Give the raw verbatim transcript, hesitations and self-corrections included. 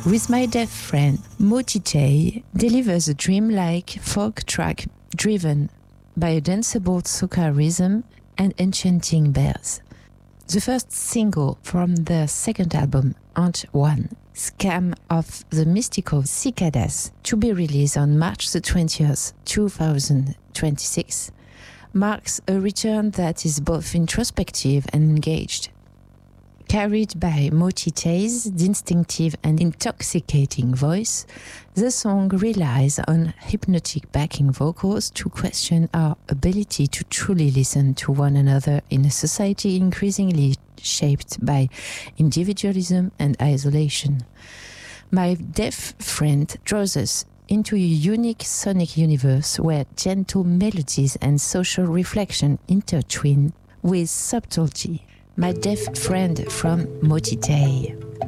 With My Deaf Friend, Motite delivers a dreamlike folk track driven by a danceable soca rhythm and enchanting bells. The first single from their second album, Ant One, Scam of the Mystical Cicadas, to be released on March the twentieth, two thousand twenty-six, marks a return that is both introspective and engaged. Carried by Motite's distinctive and intoxicating voice, the song relies on hypnotic backing vocals to question our ability to truly listen to one another in a society increasingly shaped by individualism and isolation. My Deaf Friend draws us into a unique sonic universe where gentle melodies and social reflection intertwine with subtlety. My Deaf Friend from Motite.